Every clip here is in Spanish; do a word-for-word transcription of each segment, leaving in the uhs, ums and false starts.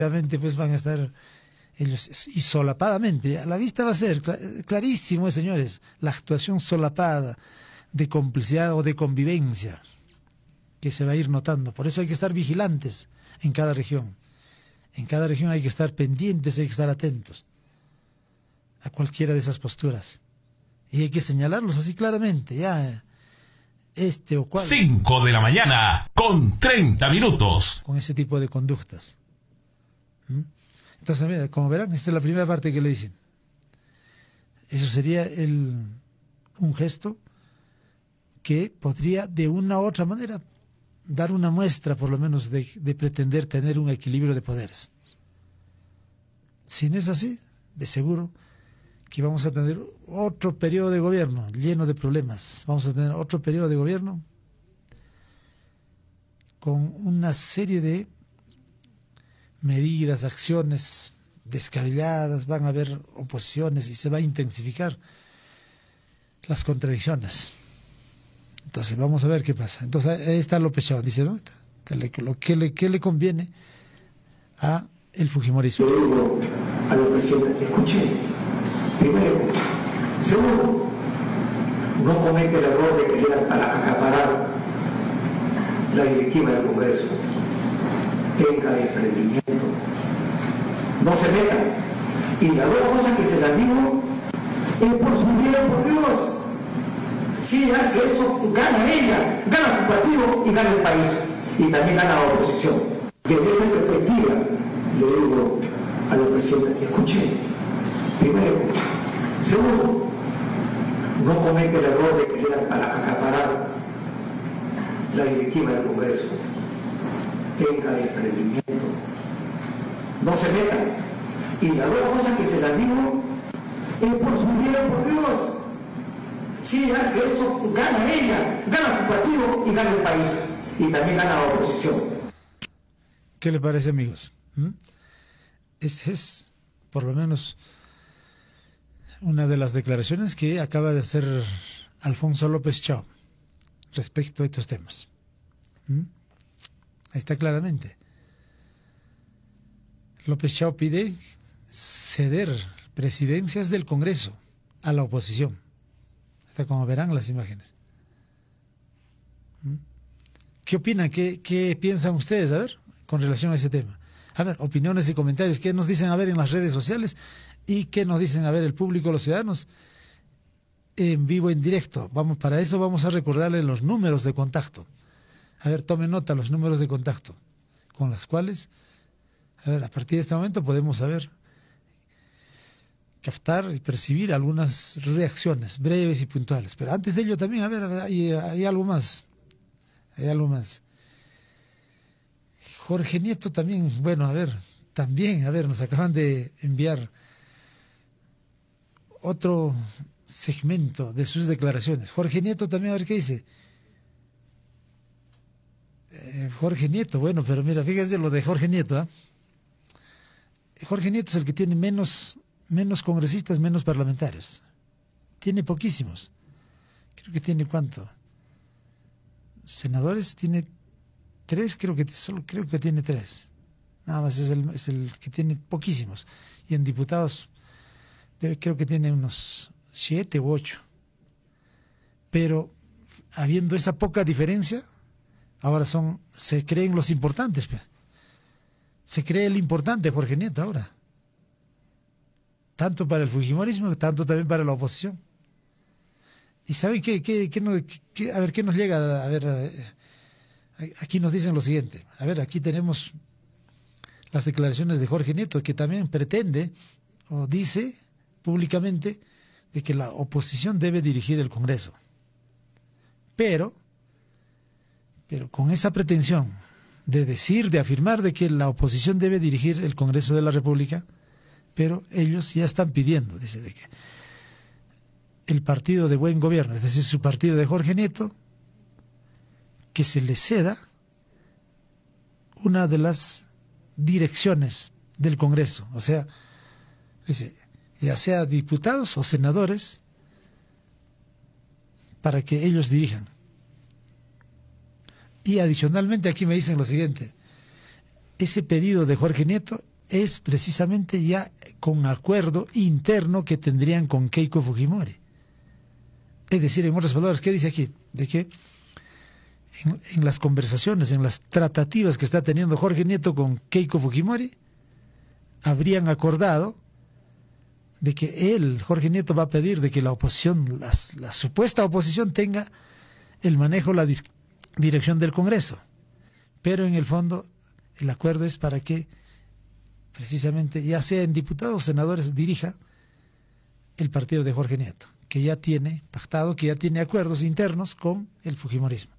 Obviamente pues van a estar ellos y solapadamente, a la vista va a ser clarísimo, señores, la actuación solapada de complicidad o de convivencia que se va a ir notando. Por eso hay que estar vigilantes en cada región. En cada región hay que estar pendientes, hay que estar atentos a cualquiera de esas posturas. Y hay que señalarlos así claramente, ya este o cual. cinco de la mañana con treinta minutos. Con ese tipo de conductas. ¿Mm? Entonces, mira, como verán, esta es la primera parte que le dicen. Eso sería el, un gesto que podría de una u otra manera dar una muestra, por lo menos, de, de pretender tener un equilibrio de poderes. Si no es así, de seguro que vamos a tener otro periodo de gobierno lleno de problemas. Vamos a tener otro periodo de gobierno con una serie de medidas, acciones descabelladas, van a haber oposiciones y se va a intensificar las contradicciones. Entonces vamos a ver qué pasa. Entonces ahí está López Chao, dice, ¿no? Lo que le, que le conviene a el fujimorismo. Le digo a los presidentes, escuchen, primero, segundo, no comete el error de querer acaparar la directiva del Congreso. Tenga desprendimiento, no se meta. Y las dos cosas que se las digo es por su bien, por Dios. Si hace eso, gana ella, gana su partido y gana el país. Y también gana la oposición. Desde esa perspectiva, le digo a los presidentes, escuchen, primero, segundo, no comete el error de querer acaparar la directiva del Congreso. Tenga desprendimiento, no se metan. Y las dos cosas que se las digo es por su bien, por Dios. Si hace eso, gana ella, gana su partido y gana el país. Y también gana la oposición. ¿Qué le parece, amigos? ¿Mm? Esa es, por lo menos, una de las declaraciones que acaba de hacer Alfonso López Chao respecto a estos temas. ¿Mm? Ahí está claramente. López Chao pide ceder presidencias del Congreso a la oposición. Hasta como verán las imágenes. ¿Mm? ¿Qué opinan? ¿Qué, qué piensan ustedes? A ver, con relación a ese tema. A ver, opiniones y comentarios. ¿Qué nos dicen a ver en las redes sociales? ¿Y qué nos dicen a ver el público, los ciudadanos? En vivo, en directo. Vamos, para eso vamos a recordarles los números de contacto. A ver, tome nota los números de contacto con los cuales, a ver, a partir de este momento podemos saber, captar y percibir algunas reacciones breves y puntuales. Pero antes de ello también, a ver, hay, hay algo más. Hay algo más. Jorge Nieto también, bueno, a ver, también, a ver, nos acaban de enviar otro segmento de sus declaraciones. Jorge Nieto también, a ver qué dice. Eh, Jorge Nieto, bueno, pero mira, fíjense lo de Jorge Nieto, ¿eh? Jorge Nieto es el que tiene menos, menos congresistas, menos parlamentarios. Tiene poquísimos. Creo que tiene ¿cuánto? Senadores tiene tres, creo que solo creo que tiene tres. Nada más es el, es el que tiene poquísimos. Y en diputados debe, creo que tiene unos siete u ocho. Pero habiendo esa poca diferencia, ahora son, se creen los importantes, pues. Se cree el importante Jorge Nieto ahora. Tanto para el fujimorismo, tanto también para la oposición. ¿Y saben qué? qué, qué, no, qué a ver, ¿qué nos llega? A ver, aquí nos dicen lo siguiente. A ver, aquí tenemos las declaraciones de Jorge Nieto, que también pretende, o dice públicamente, de que la oposición debe dirigir el Congreso. Pero, pero con esa pretensión de decir, de afirmar de que la oposición debe dirigir el Congreso de la República, pero ellos ya están pidiendo, dice, de que el partido de buen gobierno, es decir, su partido de Jorge Nieto, que se le ceda una de las direcciones del Congreso, o sea, dice, ya sea diputados o senadores, para que ellos dirijan. Y adicionalmente aquí me dicen lo siguiente: ese pedido de Jorge Nieto es precisamente ya con acuerdo interno que tendrían con Keiko Fujimori. Es decir, en otras palabras, ¿qué dice aquí? De que en, en las conversaciones, en las tratativas que está teniendo Jorge Nieto con Keiko Fujimori, habrían acordado de que él, Jorge Nieto, va a pedir de que la oposición, las, la supuesta oposición, tenga el manejo, la dis, dirección del Congreso. Pero en el fondo, el acuerdo es para que precisamente, ya sea en diputados o senadores, dirija el partido de Jorge Nieto, que ya tiene pactado, que ya tiene acuerdos internos con el fujimorismo.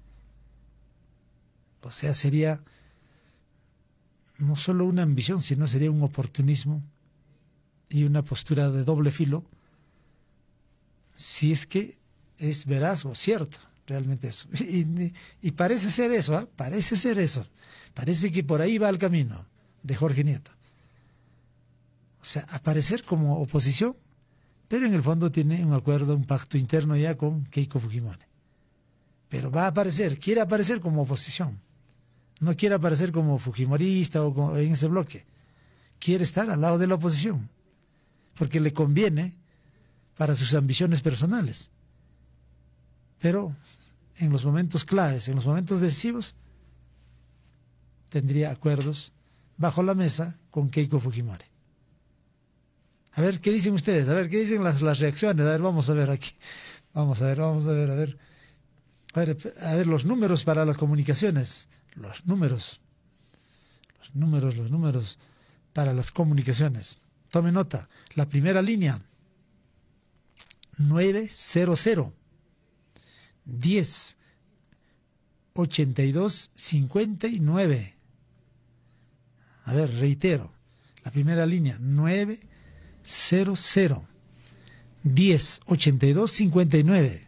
O sea, sería no solo una ambición, sino sería un oportunismo y una postura de doble filo, si es que es veraz o cierto realmente eso. Y, y parece ser eso, ¿eh? parece ser eso. Parece que por ahí va el camino de Jorge Nieto. O sea, aparecer como oposición, pero en el fondo tiene un acuerdo, un pacto interno ya con Keiko Fujimori. Pero va a aparecer, quiere aparecer como oposición. No quiere aparecer como fujimorista o como en ese bloque. Quiere estar al lado de la oposición, porque le conviene para sus ambiciones personales. Pero en los momentos claves, en los momentos decisivos, tendría acuerdos bajo la mesa con Keiko Fujimori. A ver, ¿qué dicen ustedes? A ver, ¿qué dicen las, las reacciones? A ver, vamos a ver aquí. Vamos a ver, vamos a ver, a ver. A ver, a ver los números para las comunicaciones. Los números. Los números, los números para las comunicaciones. Tome nota. La primera línea. nueve cero cero diez ochenta y dos cincuenta y nueve. A ver, reitero. La primera línea. nueve cero cero diez ochenta y dos cincuenta y nueve.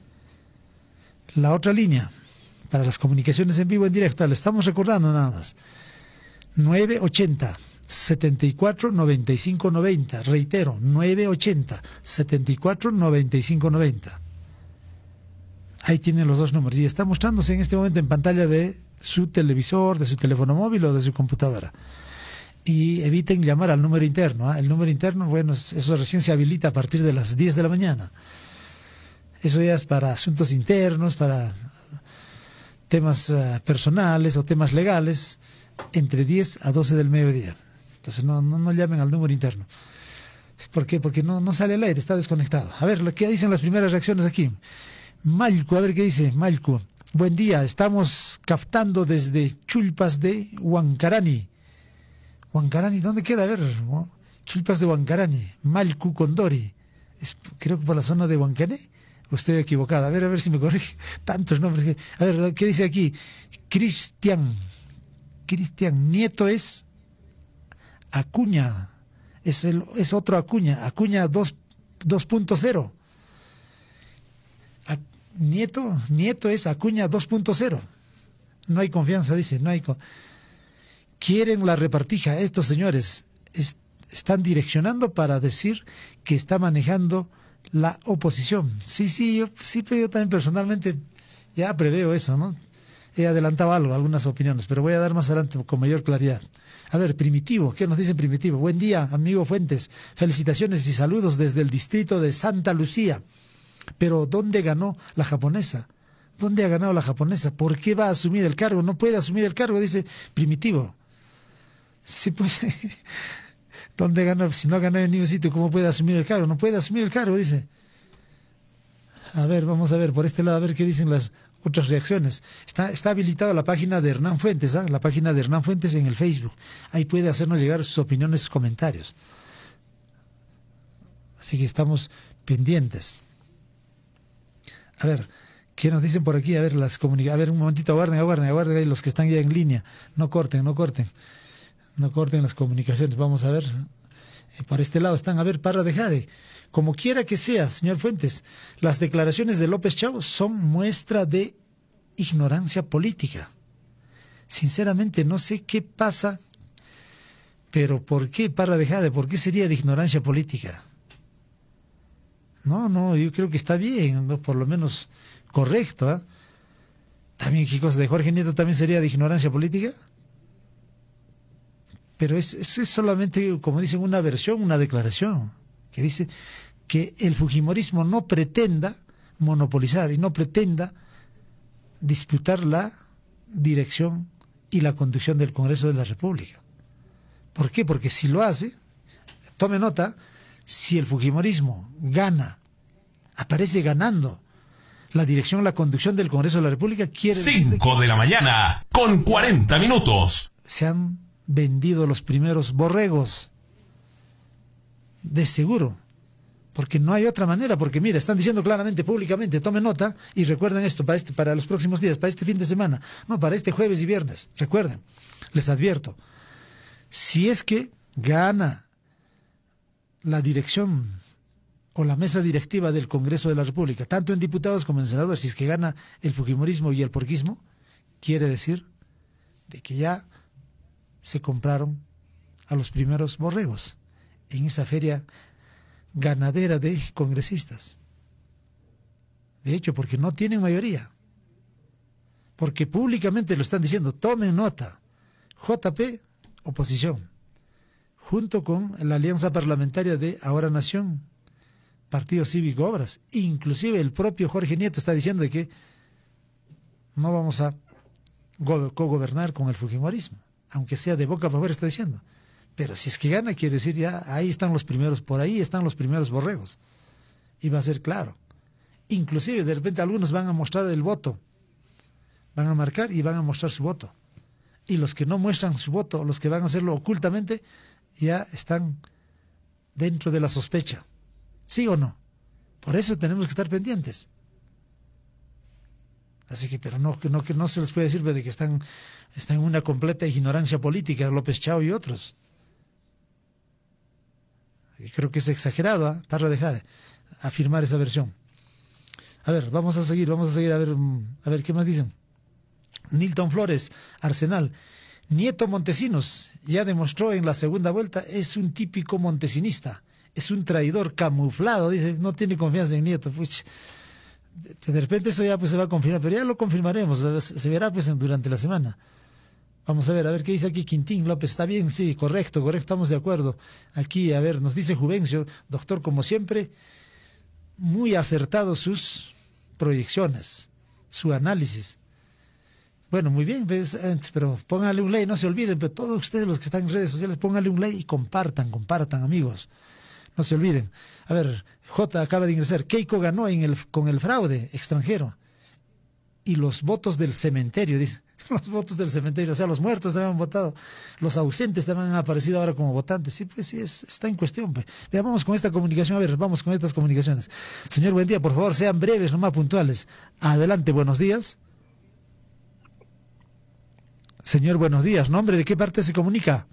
La otra línea para las comunicaciones en vivo, en directo, le estamos recordando nada más, nueve ochenta setenta y cuatro noventa y cinco noventa. Reitero, nueve ochenta setenta y cuatro noventa y cinco noventa. Ahí tienen los dos números y está mostrándose en este momento en pantalla de su televisor, de su teléfono móvil o de su computadora. Y eviten llamar al número interno. ¿eh? El número interno, bueno, eso recién se habilita a partir de las diez de la mañana. Eso ya es para asuntos internos, para temas uh, personales o temas legales, entre diez a doce del mediodía. Entonces no, no, no llamen al número interno. ¿Por qué? Porque no, no sale al aire, está desconectado. A ver, ¿qué dicen las primeras reacciones aquí? Malco, a ver qué dice Malco. Buen día, estamos captando desde Chulpas de Huancarani. Huancarani, ¿dónde queda? A ver, Chulpas de Huancarani, Malcu Condori. Es, creo que por la zona de Huancané. ¿O estoy equivocado? A ver, a ver si me corrige. Tantos nombres. Que... A ver, ¿qué dice aquí? Cristian. Cristian Nieto es Acuña. Es, el, es otro Acuña. Acuña dos punto cero. Nieto, Nieto es Acuña dos punto cero. No hay confianza, dice. No hay con... Quieren la repartija. Estos señores es, están direccionando para decir que está manejando la oposición. Sí, sí, yo, sí, pero yo también personalmente ya preveo eso, ¿no? He adelantado algo, algunas opiniones, pero voy a dar más adelante con mayor claridad. A ver, Primitivo, ¿qué nos dicen Primitivo? Buen día, amigo Fuentes. Felicitaciones y saludos desde el distrito de Santa Lucía. Pero, ¿dónde ganó la japonesa? ¿Dónde ha ganado la japonesa? ¿Por qué va a asumir el cargo? No puede asumir el cargo, dice Primitivo. Sí, pues... ¿Dónde ganó? Si no ha ganado en ningún sitio, ¿cómo puede asumir el cargo? No puede asumir el cargo, dice. A ver, vamos a ver, por este lado, a ver qué dicen las otras reacciones. Está, está habilitada la página de Hernán Fuentes, ¿eh? La página de Hernán Fuentes en el Facebook. Ahí puede hacernos llegar sus opiniones, sus comentarios. Así que estamos pendientes. A ver, ¿qué nos dicen por aquí? A ver, las comunicaciones. A ver, un momentito, aguarden, aguarden, aguarden ahí los que están ya en línea. No corten, no corten. No corten las comunicaciones. Vamos a ver. Eh, por este lado están. A ver, Parra de Jade. Como quiera que sea, señor Fuentes, las declaraciones de López Chao son muestra de ignorancia política. Sinceramente, no sé qué pasa, pero ¿por qué, Parra de Jade? ¿Por qué sería de ignorancia política? No, no, yo creo que está bien, ¿no? Por lo menos correcto. ¿eh? También, ¿qué cosa de Jorge Nieto también sería de ignorancia política? pero es, es, es solamente, como dicen, una versión, una declaración, que dice que el fujimorismo no pretenda monopolizar y no pretenda disputar la dirección y la conducción del Congreso de la República. ¿Por qué? Porque si lo hace, tome nota, si el fujimorismo gana, aparece ganando la dirección, la conducción del Congreso de la República, quiere cinco de la mañana con cuarenta minutos. Se han vendido los primeros borregos, de seguro, porque no hay otra manera, porque mira, están diciendo claramente, públicamente, tomen nota y recuerden esto para este, para los próximos días, para este fin de semana, no, para este jueves y viernes, recuerden, les advierto, si es que gana la dirección o la mesa directiva del Congreso de la República, tanto en diputados como en senadores, si es que gana el fujimorismo y el porquismo, quiere decir de que ya se compraron a los primeros borregos en esa feria ganadera de congresistas. De hecho, porque no tienen mayoría, porque públicamente lo están diciendo, tomen nota, J P, oposición, junto con la alianza parlamentaria de Ahora Nación, Partido Cívico Obras, inclusive el propio Jorge Nieto está diciendo de que no vamos a cogobernar con el fujimorismo, aunque sea de boca para afuera, está diciendo. Pero si es que gana, quiere decir ya, ahí están los primeros, por ahí están los primeros borregos. Y va a ser claro. Inclusive, de repente, algunos van a mostrar el voto. Van a marcar y van a mostrar su voto. Y los que no muestran su voto, los que van a hacerlo ocultamente, ya están dentro de la sospecha. ¿Sí o no? Por eso tenemos que estar pendientes. Así que, pero no, que no, que no se les puede decir de que están, están en una completa ignorancia política, López Chao y otros. Yo creo que es exagerado, ¿eh? Para dejar de afirmar esa versión. A ver, vamos a seguir, vamos a seguir a ver, a ver qué más dicen. Nilton Flores, Arsenal. Nieto Montesinos ya demostró en la segunda vuelta, es un típico montesinista, es un traidor camuflado, dice, no tiene confianza en Nieto. Puch, de repente eso ya pues se va a confirmar, pero ya lo confirmaremos, se verá pues durante la semana. Vamos a ver, a ver qué dice aquí Quintín López. ¿Está bien? Sí, correcto, correcto, estamos de acuerdo. Aquí, a ver, nos dice Juvencio, doctor, como siempre, muy acertado sus proyecciones, su análisis. Bueno, muy bien, ¿ves? Pero pónganle un like, no se olviden, pero todos ustedes los que están en redes sociales, pónganle un like y compartan, compartan, amigos. No se olviden. A ver, J acaba de ingresar. Keiko ganó en el, con el fraude extranjero. Y los votos del cementerio, dice. Los votos del cementerio, o sea, los muertos también han votado, los ausentes también han aparecido ahora como votantes. Sí, pues sí, es, está en cuestión. Pues. Vea, vamos con esta comunicación, a ver, vamos con estas comunicaciones. Señor, buen día, por favor, sean breves, no más puntuales. Adelante, buenos días. Señor, buenos días. ¿Nombre de qué parte se comunica?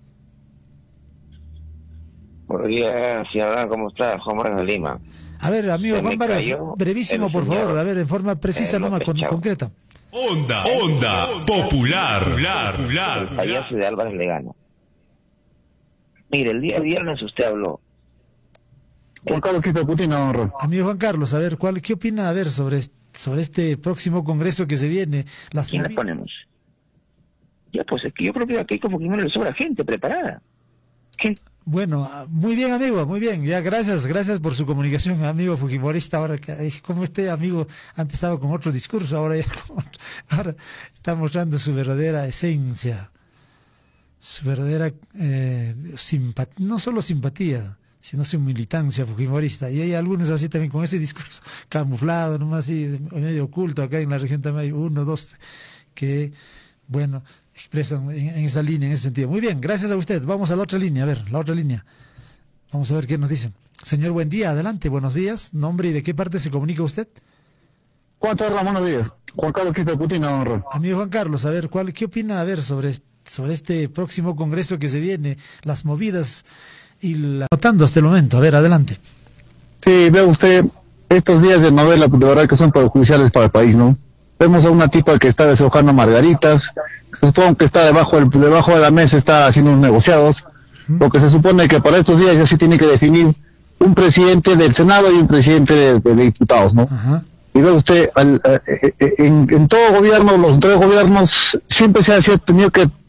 Buenos días, señora, ¿cómo está? Juan Vargas de Lima. A ver, amigo Juan Vargas, brevísimo, por favor, a ver, en forma precisa, no más con, concreta. Onda, onda, popular, popular, popular. El payaso de Álvarez le gana. Mire, el día viernes usted habló. Juan Carlos Quito Putin, no. Amigo Juan Carlos, a ver, ¿cuál, qué opina a ver sobre, sobre este próximo congreso que se viene? Las ¿Quién le ponemos? Ya, pues es que yo creo que aquí como que no le sobra gente preparada. Gente. Bueno, muy bien, amigo, muy bien. Ya, gracias, gracias por su comunicación, amigo fujimorista. Ahora, como este amigo antes estaba con otro discurso, ahora ya ahora está mostrando su verdadera esencia, su verdadera eh, simpatía, no solo simpatía, sino su militancia fujimorista. Y hay algunos así también con ese discurso camuflado, nomás así, medio oculto. Acá en la región también hay uno, dos, que, bueno, expresan en, en esa línea, en ese sentido. Muy bien, gracias a usted. Vamos a la otra línea, a ver, la otra línea. Vamos a ver qué nos dicen. Señor, buen día, adelante, buenos días. ¿Nombre y de qué parte se comunica usted? Juan Carlos, buenos días. Juan Carlos Quito Putin, no. Amigo Juan Carlos, a ver, ¿cuál, qué opina a ver sobre, sobre este próximo congreso que se viene, las movidas y la... Notando hasta el momento, a ver, adelante. Sí, ve usted, estos días de novela, de verdad que son perjudiciales para el país, ¿no? Vemos a una tipa que está deshojando margaritas, supongo que está debajo, del, debajo de la mesa, está haciendo unos negociados, uh-huh. Lo que se supone que para estos días ya se tiene que definir un presidente del Senado y un presidente de, de, de diputados, ¿no? Uh-huh. Y ve usted, al, en, en todo gobierno, los tres gobiernos, siempre se ha tenido que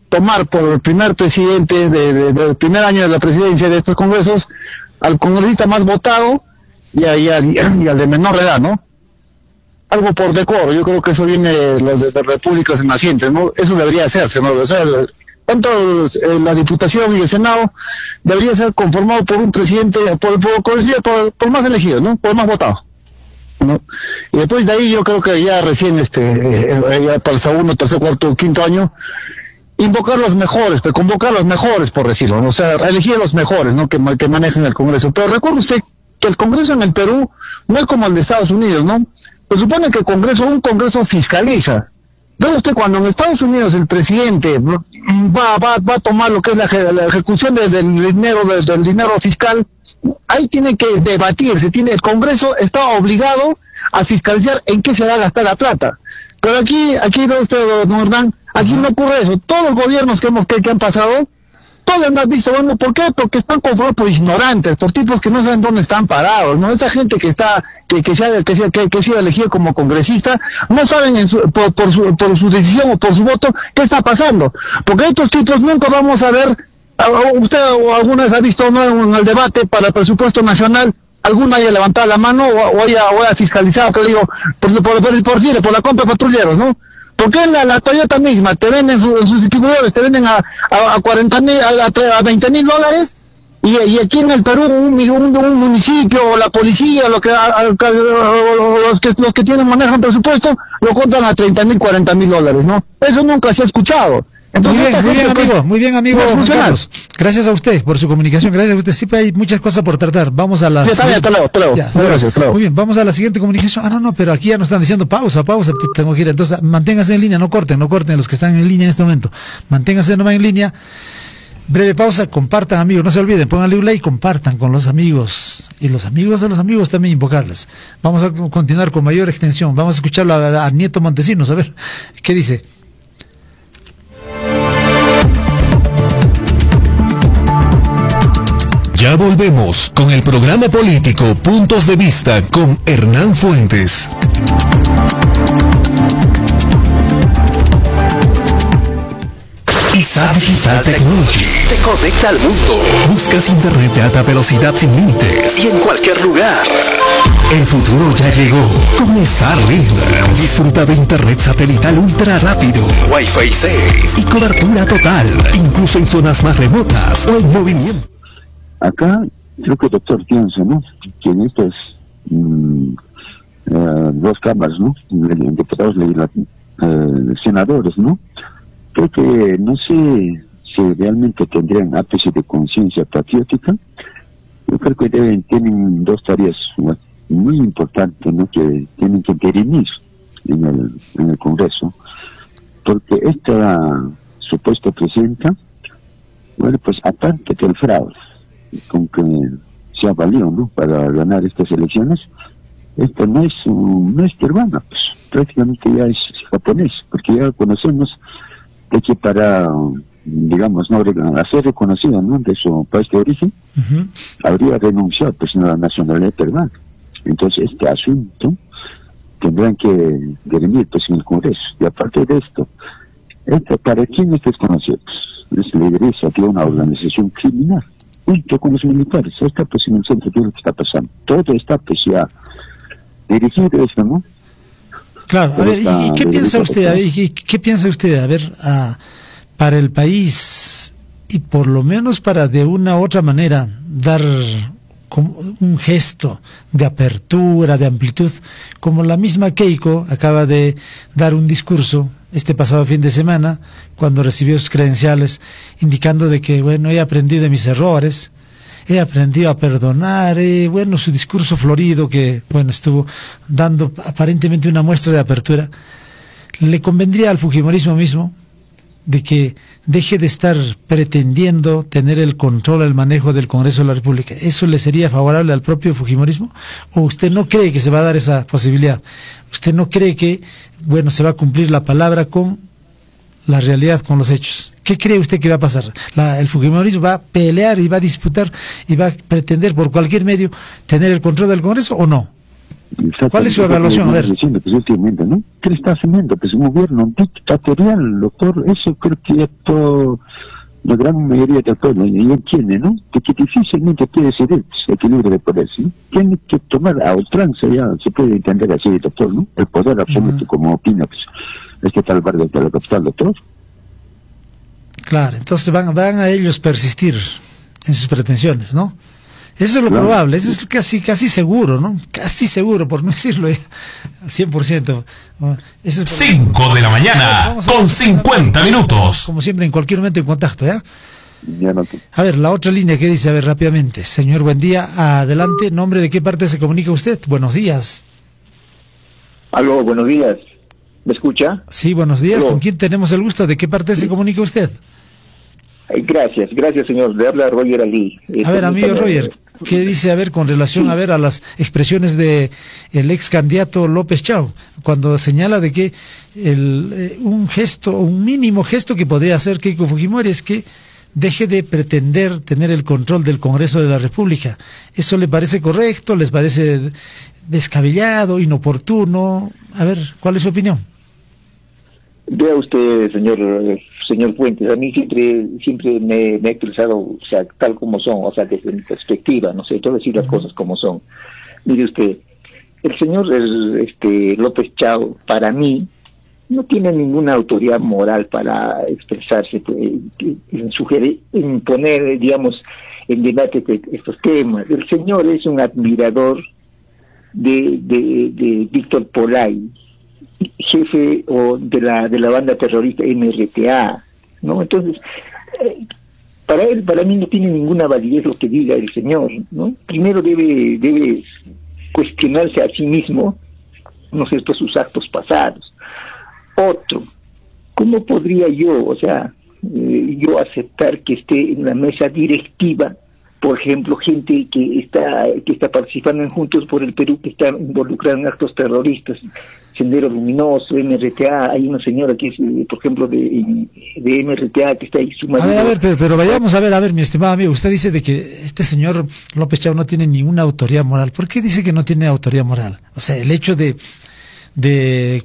tomar por el primer presidente de, de, del primer año de la presidencia de estos congresos al congresista más votado y, a, y, a, y al de menor edad, ¿no? Algo por decoro, yo creo que eso viene de las de, de repúblicas nacientes, ¿no? Eso debería hacerse, ¿no? O sea, el, tanto eh, la Diputación y el Senado debería ser conformado por un presidente, por, por, por, por, por más elegido, ¿no? Por más votado, ¿no? Y después de ahí yo creo que ya recién, este, eh, ya para el segundo, tercer, cuarto, quinto año, invocar los mejores, pero convocar los mejores, por decirlo, ¿no? O sea, elegir los mejores, ¿no? Que, que manejen el Congreso. Pero recuerde usted que el Congreso en el Perú no es como el de Estados Unidos, ¿no? Se supone que el Congreso, un Congreso fiscaliza. Ve usted, cuando en Estados Unidos el presidente va, va, va a tomar lo que es la, la ejecución del, del dinero del, del dinero fiscal, ahí tiene que debatirse, tiene, el Congreso está obligado a fiscalizar en qué se va a gastar la plata. Pero aquí, aquí ve usted, don Hernán, aquí no ocurre eso. Todos los gobiernos que hemos que, que han pasado, todos han visto, bueno, ¿por qué? Porque están conformados por ignorantes, por tipos que no saben dónde están parados, ¿no? Esa gente que está, que, que sea, que sea, que, que sea elegido como congresista, no saben en su, por, por su, por su decisión o por su voto qué está pasando. Porque estos tipos nunca vamos a ver, usted o alguna vez ha visto, ¿no? En el debate para el presupuesto nacional, alguna haya levantado la mano o, o haya, o haya fiscalizado, que le digo, por, por, por, por, por, por la compra de patrulleros, ¿no? Porque la, la Toyota misma te venden su, sus distribuidores, te venden a, a, a cuarenta mil, a, a veinte mil dólares, y, y aquí en el Perú un, un, un municipio o la policía, lo que, a, a, los que los que tienen manejan presupuesto, lo compran a treinta mil, cuarenta mil dólares, ¿no? Eso nunca se ha escuchado. Entonces, muy bien, muy bien, amigo, muy bien, amigo Juan Carlos. Gracias a usted por su comunicación, gracias a usted. Siempre hay muchas cosas por tratar. Vamos a la sí, siguiente... bien, te leo, te leo. Ya, gracias, te leo. Muy bien, vamos a la siguiente comunicación. Ah, no, no, pero aquí ya nos están diciendo pausa, pausa, pues tengo que ir. Entonces, manténganse en línea, no corten, no corten los que están en línea en este momento. Manténganse nomás en línea. Breve pausa, compartan, amigos, no se olviden, pónganle un like, compartan con los amigos. Y los amigos de los amigos también invocarles. Vamos a continuar con mayor extensión. Vamos a escucharlo a, a Nieto Montesinos, a ver, ¿qué dice? Ya volvemos con el programa político Puntos de Vista con Hernán Fuentes. Isa Digital Technology te conecta al mundo. Buscas internet de alta velocidad sin límites y en cualquier lugar. El futuro ya llegó con Starlink. Disfruta de internet satelital ultra rápido, Wi-Fi seis y cobertura total, incluso en zonas más remotas o en movimiento. Acá creo que el doctor piensa, ¿no? Que en estas mmm, uh, dos cámaras, ¿no? Diputados, uh, senadores, ¿no? Creo que no sé si realmente tendrían ápice de conciencia patriótica. Yo creo que deben, tienen dos tareas muy importantes, ¿no? Que tienen que dirimir en el, en el Congreso. Porque esta supuesta presidenta, bueno, pues aparte del fraude, con que se ha valido, ¿no? Para ganar estas elecciones, esto no es, un, no es peruana, pues prácticamente ya es japonés, porque ya conocemos de que para, digamos, no hacer reconocido, ¿no? De su país de origen, uh-huh. habría renunciado pues a la nacionalidad peruana. Entonces este asunto tendrán que dirimir pues en el Congreso. Y aparte de esto, este, para quien es desconocido, pues, es lideresa de una organización criminal, junto con los militares. Está pues en el centro de lo que está pasando. Todo está pues ya dirigido esto, ¿no? Claro, a ver, ¿y qué piensa usted? A ver, ¿y qué piensa usted? A ver, a, para el país, y por lo menos para de una u otra manera dar como un gesto de apertura, de amplitud, como la misma Keiko acaba de dar un discurso este pasado fin de semana, cuando recibió sus credenciales, indicando de que, bueno, he aprendido de mis errores, he aprendido a perdonar, eh, bueno, su discurso florido que, bueno, estuvo dando aparentemente una muestra de apertura. Le convendría al fujimorismo mismo de que deje de estar pretendiendo tener el control, el manejo del Congreso de la República. ¿Eso le sería favorable al propio fujimorismo? ¿O usted no cree que se va a dar esa posibilidad? ¿Usted no cree que, bueno, se va a cumplir la palabra con la realidad, con los hechos? ¿Qué cree usted que va a pasar? La, ¿El fujimorismo va a pelear y va a disputar y va a pretender por cualquier medio tener el control del Congreso o no? ¿Cuál es su evaluación? A ver. Diciendo, pues, últimamente, ¿no? ¿Qué le está haciendo? Pues un gobierno dictatorial, doctor. Eso creo que es todo, la gran mayoría del pueblo y entiende, ¿no? De que difícilmente puede decidir el equilibrio de poder, ¿no? Tiene que tomar a ultranza, ya se puede entender así, doctor, ¿no? El poder absoluto, uh-huh. como opina, pues, este tal barrio de la capital, doctor. Claro, entonces van, van a ellos persistir en sus pretensiones, ¿no? Eso es lo claro. probable, eso es casi casi seguro, ¿no? Casi seguro, por no decirlo ya, al cien por ciento. Eso es cinco de la mañana, con cincuenta minutos. Como siempre, en cualquier momento en contacto, ¿ya? Ya no te... A ver, la otra línea que dice, a ver, rápidamente. Señor, buen día, adelante. ¿Nombre de qué parte se comunica usted? Buenos días. Aló, buenos días. ¿Me escucha? Sí, buenos días. Aló. ¿Con quién tenemos el gusto? ¿De qué parte sí. se comunica usted? Gracias, gracias señor. Le habla Roger Ali. A ver, amigo Roger, ¿qué dice, a ver, con relación a ver a las expresiones de el ex candidato López Chao, cuando señala de que el, eh, un gesto, un mínimo gesto que podría hacer Keiko Fujimori es que deje de pretender tener el control del Congreso de la República? ¿Eso le parece correcto? ¿Les parece descabellado, inoportuno? A ver, ¿cuál es su opinión? Vea usted, señor señor Fuentes, a mí siempre siempre me, me he expresado, o sea, tal como son, o sea, desde mi perspectiva, no sé, todo decir las cosas como son. Mire usted, el señor el, este López Chao, para mí, no tiene ninguna autoridad moral para expresarse, en sugerir, en poner, digamos, en debate estos temas. El señor es un admirador de, de, de Víctor Polay, jefe o de la de la banda terrorista M R T A, ¿no? Entonces, eh, para él, para mí no tiene ninguna validez lo que diga el señor, ¿no? Primero debe debe cuestionarse a sí mismo, no sé, sus actos pasados. Otro, ¿cómo podría yo, o sea, eh, yo aceptar que esté en la mesa directiva, por ejemplo, gente que está que está participando en Juntos por el Perú, que está involucrada en actos terroristas, Sendero Luminoso, M R T A, hay una señora que es, por ejemplo, de, de M R T A que está ahí su marido. A ver, a ver, pero, pero vayamos a ver, a ver, mi estimado amigo, usted dice de que este señor López Chao no tiene ninguna autoridad moral. ¿Por qué dice que no tiene autoridad moral? O sea, el hecho de, de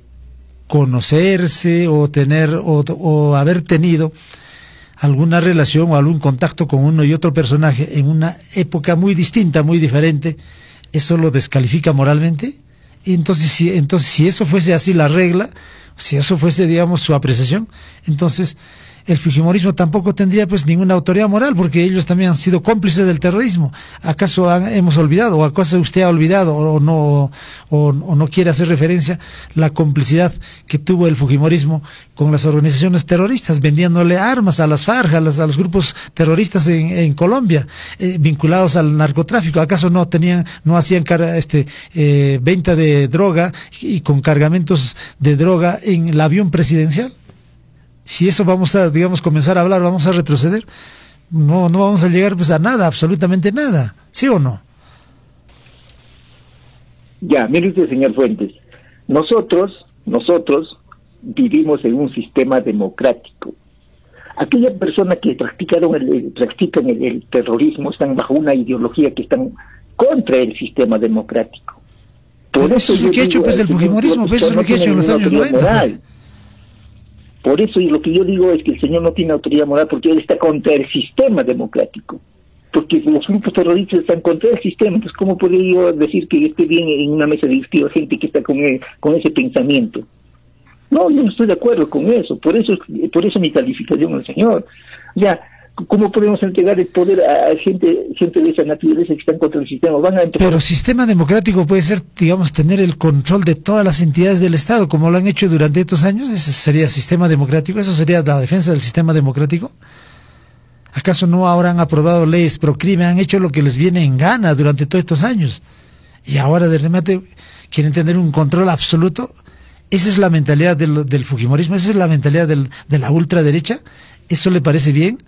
conocerse o tener, o, o haber tenido alguna relación o algún contacto con uno y otro personaje en una época muy distinta, muy diferente, ¿eso lo descalifica moralmente? Y entonces si, entonces, si eso fuese así la regla, si eso fuese, digamos, su apreciación, entonces el fujimorismo tampoco tendría pues ninguna autoridad moral, porque ellos también han sido cómplices del terrorismo. ¿Acaso han, hemos olvidado, o acaso usted ha olvidado, o no, o, o no quiere hacer referencia la complicidad que tuvo el fujimorismo con las organizaciones terroristas, vendiéndole armas a las FARC, a, las, a los grupos terroristas en, en Colombia, eh, vinculados al narcotráfico? ¿Acaso no tenían, no hacían car este eh, venta de droga y con cargamentos de droga en el avión presidencial? Si eso vamos a, digamos, comenzar a hablar, vamos a retroceder, no no vamos a llegar pues a nada, absolutamente nada, ¿sí o no? Ya, mire usted, señor Fuentes, nosotros, nosotros vivimos en un sistema democrático. Aquellas personas que practicaron el, el, practican el, el terrorismo están bajo una ideología que están contra el sistema democrático. Por eso, eso es lo que ha hecho pues el fujimorismo, pues eso es lo que ha hecho en los años noventa. Por eso y lo que yo digo es que el señor no tiene autoridad moral, porque él está contra el sistema democrático. Porque los grupos terroristas están contra el sistema. Entonces, ¿cómo podría yo decir que esté bien en una mesa directiva gente que está con, el, con ese pensamiento? No, yo no estoy de acuerdo con eso. Por eso por eso mi calificación al señor. O sea, ¿cómo podemos entregar el poder a gente gente de esa naturaleza que están contra el sistema? Van a empezar... Pero sistema democrático puede ser, digamos, tener el control de todas las entidades del Estado, como lo han hecho durante estos años. ¿Ese sería sistema democrático? ¿Eso sería la defensa del sistema democrático? ¿Acaso no habrán aprobado leyes pro crimen? Han hecho lo que les viene en gana durante todos estos años. Y ahora de remate quieren tener un control absoluto. Esa es la mentalidad del, del fujimorismo, esa es la mentalidad del, de la ultraderecha. ¿Eso le parece bien?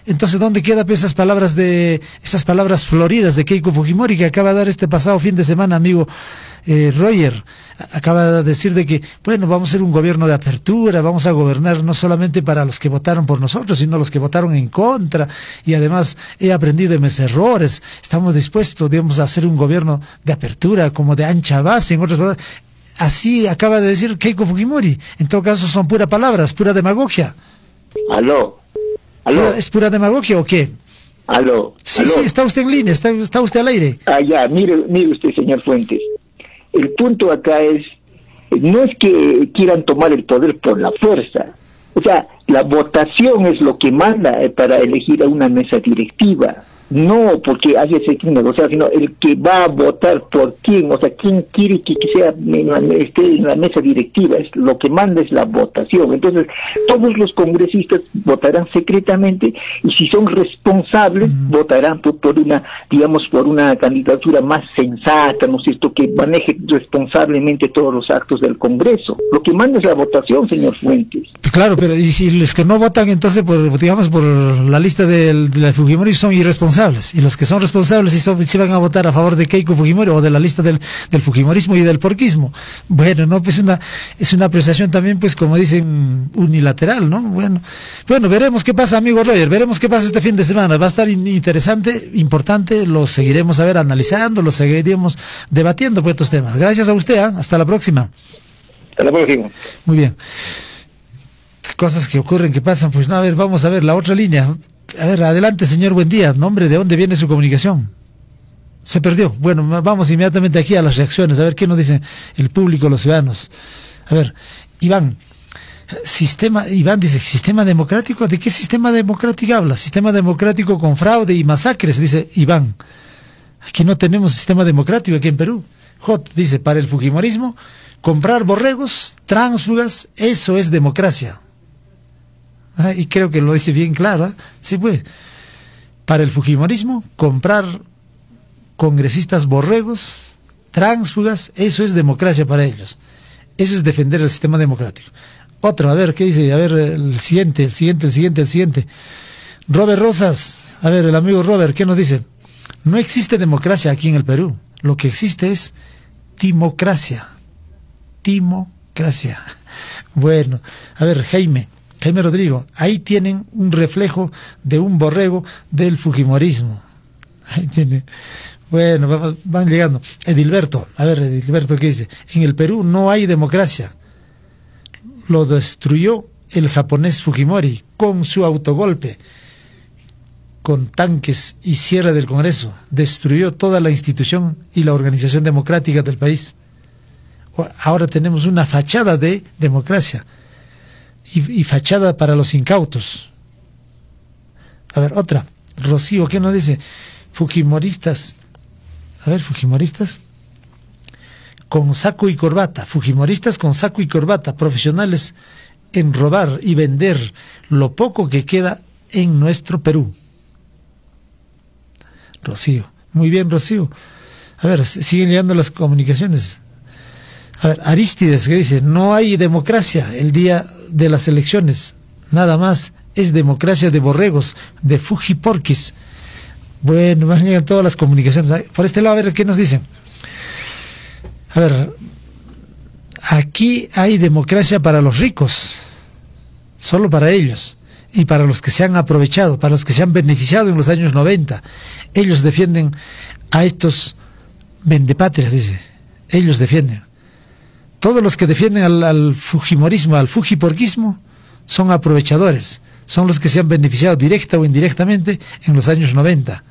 Entonces, ¿dónde quedan pues, esas palabras de esas palabras floridas de Keiko Fujimori que acaba de dar este pasado fin de semana, amigo eh, Roger? Acaba de decir de que, bueno, vamos a ser un gobierno de apertura, vamos a gobernar no solamente para los que votaron por nosotros, sino los que votaron en contra, y además he aprendido de mis errores, estamos dispuestos, digamos, a hacer un gobierno de apertura, como de ancha base, en otras palabras. Así acaba de decir Keiko Fujimori. En todo caso son puras palabras, pura demagogia. Aló. ¿Aló? ¿Es pura demagogia o qué? Aló. Sí, aló. sí, está usted en línea, está, está usted al aire. Ah, ya, mire, mire usted, señor Fuentes. El punto acá es, no es que quieran tomar el poder por la fuerza. O sea, la votación es lo que manda eh, para elegir a una mesa directiva. No porque haya ese negociado, sino el que va a votar por quién, o sea, quién quiere que sea en la, esté en la mesa directiva, es lo que manda es la votación. Entonces, todos los congresistas votarán secretamente y si son responsables, mm. votarán por, por una, digamos, por una candidatura más sensata, ¿no es cierto?, que maneje responsablemente todos los actos del Congreso. Lo que manda es la votación, señor Fuentes. Claro, pero y si los que no votan entonces por, digamos, por la lista del, de la Fujimori son irresponsables. Y los que son responsables si, son, si van a votar a favor de Keiko Fujimori o de la lista del, del Fujimorismo y del porquismo. Bueno, no, pues una, es una apreciación también, pues como dicen, unilateral, ¿no? Bueno, bueno, veremos qué pasa, amigo Roger, veremos qué pasa este fin de semana. Va a estar in, interesante, importante, lo seguiremos a ver analizando, lo seguiremos debatiendo por estos temas. Gracias a usted, ¿eh? Hasta la próxima. Hasta la próxima. Muy bien. Cosas que ocurren, que pasan, pues no, a ver, vamos a ver la otra línea. A ver, adelante, señor, buen día. Nombre, ¿de dónde viene su comunicación? Se perdió. Bueno, vamos inmediatamente aquí a las reacciones, a ver qué nos dicen el público, los ciudadanos. A ver, Iván, sistema, Iván dice, ¿sistema democrático? ¿De qué sistema democrático habla? Sistema democrático con fraude y masacres, dice Iván. Aquí no tenemos sistema democrático aquí en Perú. J dice, para el fujimorismo, comprar borregos, tránsfugas, eso es democracia. Ah, y creo que lo dice bien claro, ¿eh? Sí, pues, para el fujimorismo, comprar congresistas borregos, tránsfugas, eso es democracia para ellos. Eso es defender el sistema democrático. Otro, a ver, ¿qué dice? A ver, el siguiente, el siguiente, el siguiente, el siguiente. Robert Rosas, a ver, el amigo Robert, ¿qué nos dice? No existe democracia aquí en el Perú. Lo que existe es timocracia. Timocracia. Bueno, a ver, Jaime. Jaime Rodrigo, ahí tienen un reflejo de un borrego del fujimorismo. Ahí tiene. Bueno, van, van llegando. Edilberto, a ver, Edilberto, ¿qué dice? En el Perú no hay democracia. Lo destruyó el japonés Fujimori con su autogolpe, con tanques y cierre del Congreso. Destruyó toda la institución y la organización democrática del país. Ahora tenemos una fachada de democracia. Y, y fachada para los incautos. A ver, otra. Rocío, ¿qué nos dice? Fujimoristas. A ver, Fujimoristas con saco y corbata. Fujimoristas con saco y corbata. Profesionales en robar y vender lo poco que queda en nuestro Perú. Rocío. Muy bien, Rocío. A ver, siguen llegando las comunicaciones. A ver, Aristides, que dice, no hay democracia el día de las elecciones, nada más, es democracia de borregos, de fujiporquis. Bueno, van llegan todas las comunicaciones. Por este lado, a ver, ¿qué nos dicen? A ver, aquí hay democracia para los ricos, solo para ellos, y para los que se han aprovechado, para los que se han beneficiado en los años noventa. Ellos defienden a estos vendepatrias, dice, ellos defienden. Todos los que defienden al, al fujimorismo, al fujiporquismo, son aprovechadores, son los que se han beneficiado directa o indirectamente en los años noventa.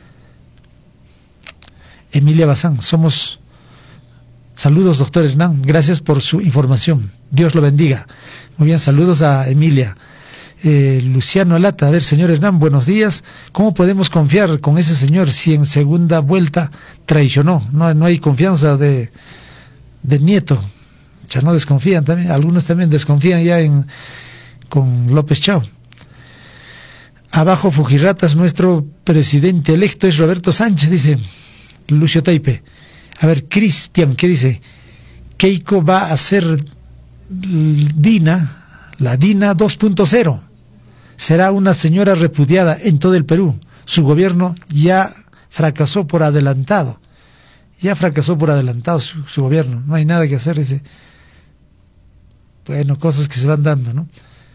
Emilia Bazán, somos... Saludos, doctor Hernán, gracias por su información, Dios lo bendiga. Muy bien, saludos a Emilia. Eh, Luciano Alata, a ver, señor Hernán, buenos días. ¿Cómo podemos confiar con ese señor si en segunda vuelta traicionó? No, no hay confianza de, de Nieto. Ya no desconfían también, algunos también desconfían ya en con López Chao. Abajo Fujirratas, nuestro presidente electo es Roberto Sánchez, dice Lucio Taipe. A ver, Cristian, ¿qué dice? Keiko va a ser Dina, la Dina dos punto cero. será una señora repudiada en todo el Perú. Su gobierno ya fracasó por adelantado. Ya fracasó por adelantado su, su gobierno. No hay nada que hacer, dice. Bueno, cosas que se van dando, ¿no?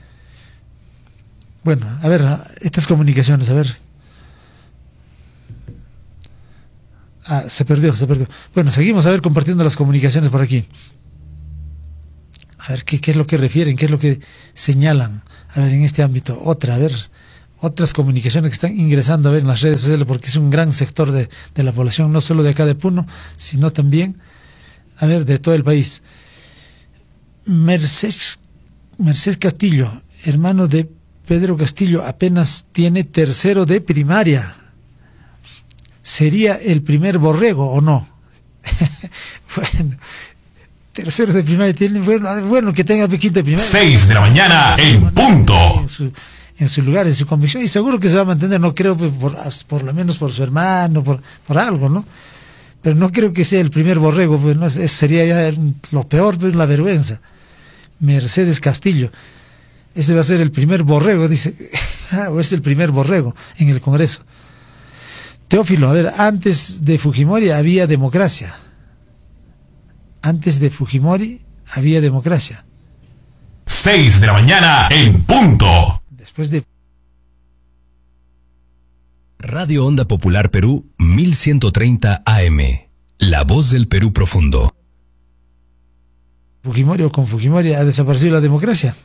Bueno, a ver, estas comunicaciones, a ver. Ah, se perdió, se perdió. Bueno, seguimos a ver compartiendo las comunicaciones por aquí. A ver, ¿qué, qué es lo que refieren? ¿Qué es lo que señalan? A ver, en este ámbito. Otra, a ver, otras comunicaciones que están ingresando a ver en las redes sociales, porque es un gran sector de, de la población, no solo de acá de Puno, sino también, a ver, de todo el país. Mercedes, Mercedes Castillo, hermano de Pedro Castillo, apenas tiene tercero de primaria. ¿Sería el primer borrego o no? Bueno, tercero de primaria tiene, bueno, bueno que tenga quinto de primaria. Seis de la mañana en punto. En su, en su lugar, en su convicción, y seguro que se va a mantener, no creo, por, por lo menos por su hermano, por, por algo, ¿no? Pero no creo que sea el primer borrego, pues no, sería ya lo peor, pues la vergüenza. Mercedes Castillo, ese va a ser el primer borrego, dice, o es el primer borrego en el Congreso. Teófilo, a ver, antes de Fujimori había democracia. Antes de Fujimori había democracia. Seis de la mañana en punto. Después de Radio Onda Popular Perú mil ciento treinta A M. La voz del Perú profundo. Fujimori o con Fujimori ha desaparecido la democracia.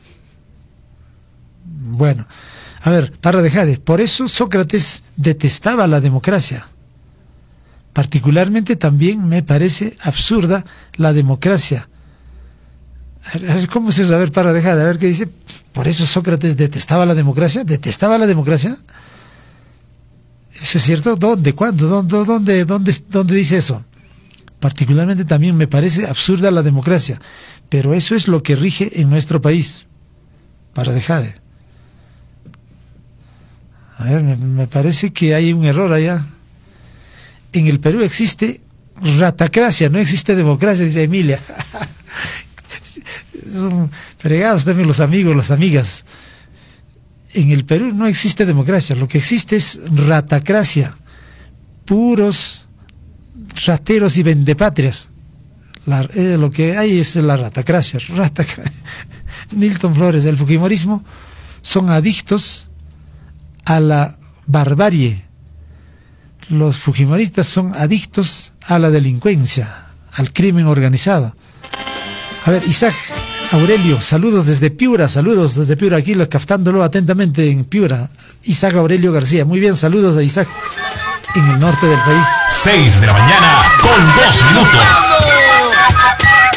Bueno, a ver, Parra de Jade, por eso Sócrates detestaba la democracia. Particularmente también me parece absurda la democracia. A ver, a ver ¿cómo se va a ver Parra de Jade? A ver qué dice. Por eso Sócrates detestaba la democracia. ¿Detestaba la democracia? ¿Eso es cierto? ¿Dónde? ¿Cuándo? ¿Dónde? ¿Dónde? ¿Dónde, dónde dice eso? Particularmente también me parece absurda la democracia. Pero eso es lo que rige en nuestro país. Parra de Jade. A ver, me, me parece que hay un error allá. En el Perú existe ratacracia, no existe democracia, dice Emilia. Son fregados también los amigos, las amigas. En el Perú no existe democracia, lo que existe es ratacracia. Puros rateros y vendepatrias. La, eh, lo que hay es la ratacracia. ratacracia. Nilton Flores, el fujimorismo son adictos a la barbarie. Los fujimoristas son adictos a la delincuencia, al crimen organizado. A ver, Isaac Aurelio, saludos desde Piura, saludos desde Piura, aquí captándolo atentamente en Piura. Isaac Aurelio García, muy bien, saludos a Isaac en el norte del país. Seis de la mañana con dos minutos.